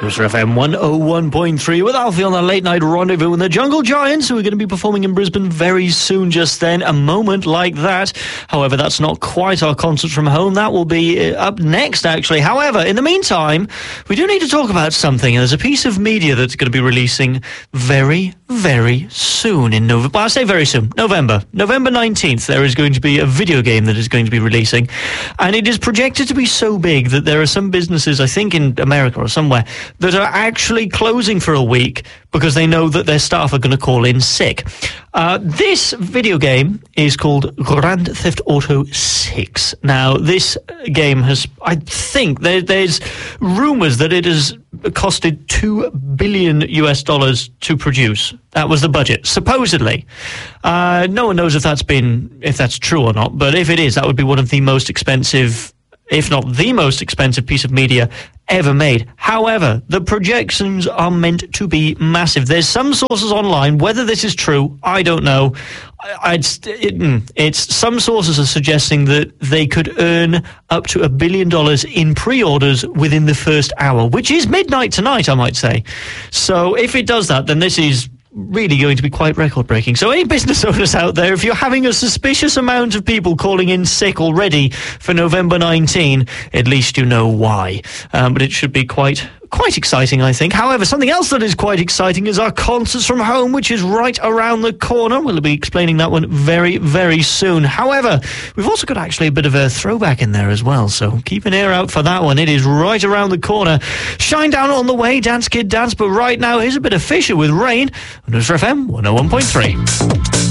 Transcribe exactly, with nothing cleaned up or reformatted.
Booster F M one oh one point three with Alfie on the Late Night Rendezvous and the Jungle Giants, who are going to be performing in Brisbane very soon just then. A moment like that. However, that's not quite our concert from home. That will be up next, actually. However, in the meantime, we do need to talk about something. There's a piece of media that's going to be releasing very, very soon in November. Well, I say very soon. November. November nineteenth, there is going to be a video game that is going to be releasing. And it is projected to be so big that there are some businesses, I think in America or somewhere, that are actually closing for a week because they know that their staff are going to call in sick. Uh, this video game is called Grand Theft Auto six. Now, this game has, I think, there, there's rumours that it has costed two billion U S dollars to produce. That was the budget, supposedly. Uh, no one knows if that's been, if that's true or not, but if it is, that would be one of the most expensive, if not the most expensive piece of media ever made. However, the projections are meant to be massive. There's some sources online, whether this is true, I don't know. I, I'd, it, it's some sources are suggesting that they could earn up to a billion dollars in pre-orders within the first hour, which is midnight tonight, I might say. So if it does that, then this is really going to be quite record-breaking. So any business owners out there, if you're having a suspicious amount of people calling in sick already for November nineteenth, at least you know why. Um, but it should be quite quite exciting, I think. However, something else that is quite exciting is our Concerts from Home, which is right around the corner. We'll be explaining that one very, very soon. However, we've also got actually a bit of a throwback in there as well, so keep an ear out for that one. It is right around the corner. Shine Down on the way, Dance Kid Dance, but right now, here's a bit of Fisher with Rain on Booster F M one oh one point three.